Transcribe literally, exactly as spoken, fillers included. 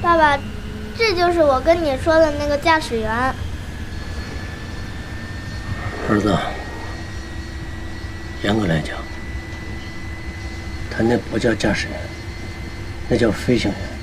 爸爸，这就是我跟你说的那个驾驶员。 儿子，严格来讲，他那不叫驾驶员，那叫飞行员。